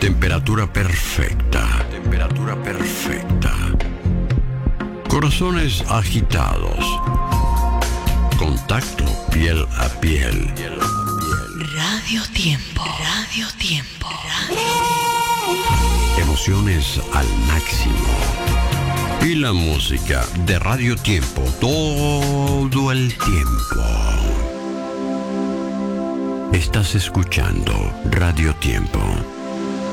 Temperatura perfecta. Temperatura perfecta. Corazones agitados. Contacto piel a piel. Radio Tiempo. Radio Tiempo. Emociones al máximo. Y la música de Radio Tiempo todo el tiempo. Estás escuchando Radio Tiempo.